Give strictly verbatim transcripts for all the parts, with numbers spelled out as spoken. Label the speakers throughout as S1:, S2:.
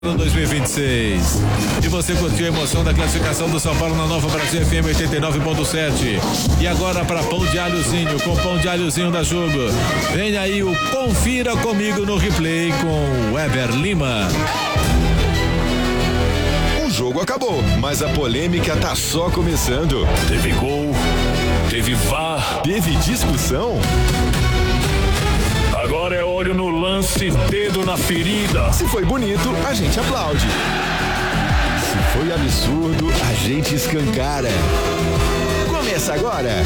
S1: dois mil e vinte e seis. E você curtiu a emoção da classificação do São Paulo na Nova Brasil F M oitenta e nove ponto sete. E agora para pão de alhozinho, com pão de alhozinho da Jogo. Vem aí o Confira Comigo no Replay com Weber Lima.
S2: O jogo acabou, mas a polêmica tá só começando.
S3: Teve gol, teve V A R,
S2: teve discussão.
S3: Agora é olho no lance, dedo na ferida.
S2: Se foi bonito, a gente aplaude. Se foi absurdo, a gente escancara. Começa agora.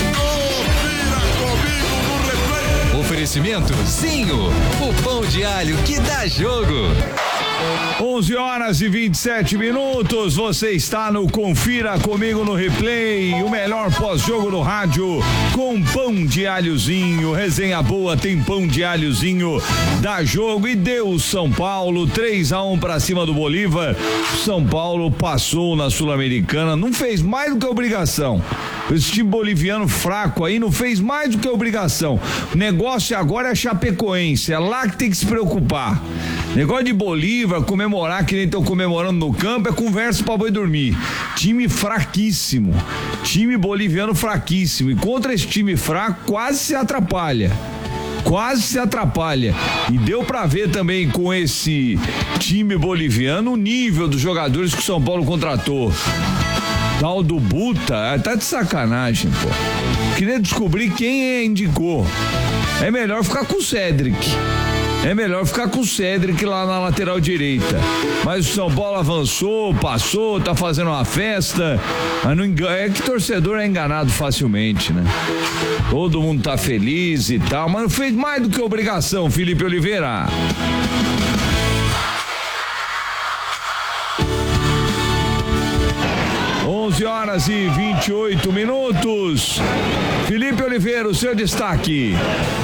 S4: Oferecimento Zinho, o pão de alho que dá jogo.
S5: onze horas e vinte e sete minutos, você está no Confira Comigo no Replay, o melhor pós-jogo do rádio, com pão de alhozinho, resenha boa, tem pão de alhozinho, dá jogo e deu São Paulo, três a um pra cima do Bolívar. São Paulo passou na Sul-Americana, não fez mais do que obrigação. Esse time boliviano fraco aí não fez mais do que obrigação. O negócio agora é Chapecoense, é lá que tem que se preocupar. Negócio de Bolívar, comemorar que nem estão comemorando no campo, é conversa pra boi dormir. Time fraquíssimo, time boliviano fraquíssimo, e contra esse time fraco quase se atrapalha. Quase se atrapalha. E deu pra ver também com esse time boliviano o nível dos jogadores que o São Paulo contratou. Tal do Buta, tá de sacanagem, pô. Queria descobrir quem indicou. É melhor ficar com o Cédric. É melhor ficar com o Cédric lá na lateral direita. Mas o São Paulo avançou, passou, tá fazendo uma festa. Mas não engana, é que torcedor é enganado facilmente, né? Todo mundo tá feliz e tal, mas não fez mais do que obrigação, Felipe Oliveira. onze horas e vinte e oito minutos. Felipe Oliveira, o seu destaque.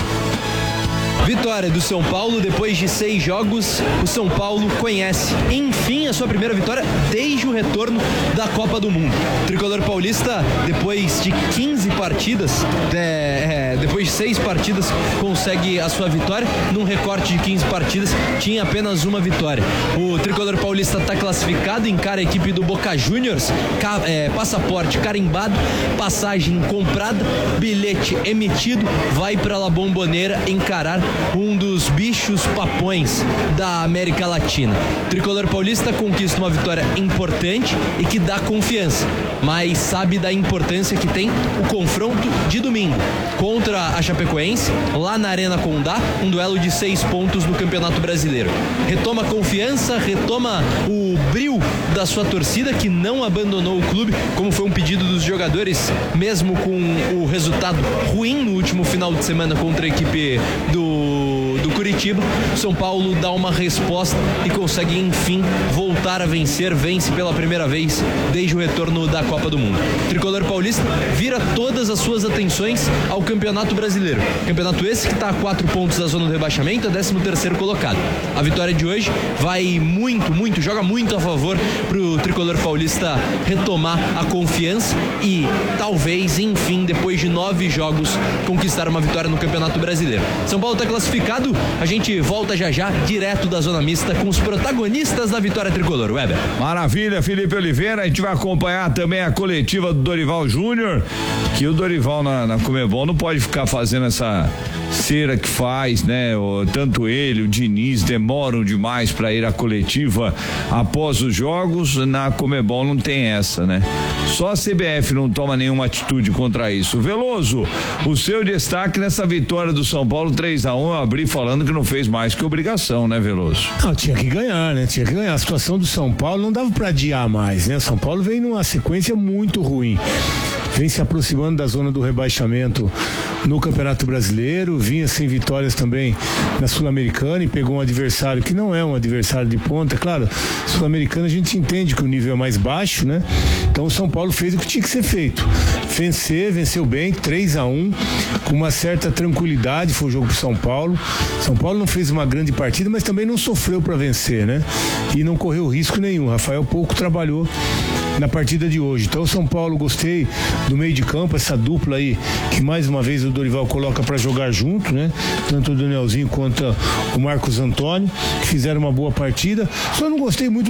S6: Vitória do São Paulo, depois de seis jogos, o São Paulo conhece, enfim, a sua primeira vitória desde o retorno da Copa do Mundo. O tricolor paulista, depois de quinze partidas, é, é, depois de seis partidas, consegue a sua vitória. Num recorte de quinze partidas, tinha apenas uma vitória. O tricolor paulista está classificado, encara a equipe do Boca Juniors, ca, é, passaporte carimbado, passagem comprada, bilhete emitido, vai para La Bombonera encarar um dos bichos papões da América Latina. O tricolor paulista conquista uma vitória importante e que dá confiança, mas sabe da importância que tem o confronto de domingo contra a Chapecoense, lá na Arena Condá, um duelo de seis pontos no Campeonato Brasileiro. Retoma a confiança, retoma o brio da sua torcida, que não abandonou o clube, como foi um pedido dos jogadores, mesmo com o resultado ruim no último final de semana contra a equipe do do Curitiba. São Paulo dá uma resposta e consegue enfim voltar a vencer, vence pela primeira vez desde o retorno da Copa do Mundo. O tricolor paulista vira todas as suas atenções ao Campeonato Brasileiro. Campeonato esse que está a quatro pontos da zona do rebaixamento, é décimo terceiro colocado. A vitória de hoje vai muito, muito, joga muito a favor pro tricolor paulista retomar a confiança e talvez, enfim, depois de nove jogos, conquistar uma vitória no Campeonato Brasileiro. São Paulo está classificado, a gente volta já já, direto da zona mista, com os protagonistas da vitória tricolor. Weber.
S5: Maravilha, Felipe Oliveira. A gente vai acompanhar também a coletiva do Dorival Júnior, que o Dorival na, na Comebol não pode ficar fazendo essa cera que faz, né? O, tanto ele, o Diniz demoram demais para ir à coletiva após os jogos. Na Comebol não tem essa, né? Só a C B F não toma nenhuma atitude contra isso. Veloso, o seu destaque nessa vitória do São Paulo três a um, eu abri falando que não fez mais que obrigação, né, Veloso?
S7: Não, tinha que ganhar, né? Tinha que ganhar. A situação do São Paulo não dava pra adiar mais, né? São Paulo vem numa sequência muito ruim. Vem se aproximando da zona do rebaixamento no Campeonato Brasileiro, vinha sem vitórias também na Sul-Americana e pegou um adversário que não é um adversário de ponta. Claro, Sul-Americana a gente entende que o nível é mais baixo, né? Então Então o São Paulo fez o que tinha que ser feito. Vencer, venceu bem, três a um, com uma certa tranquilidade, foi o jogo pro São Paulo. São Paulo não fez uma grande partida, mas também não sofreu para vencer, né? E não correu risco nenhum. Rafael pouco trabalhou na partida de hoje. Então o São Paulo, gostei do meio de campo, essa dupla aí, que mais uma vez o Dorival coloca para jogar junto, né? Tanto o Danielzinho quanto o Marcos Antônio, que fizeram uma boa partida. Só não gostei muito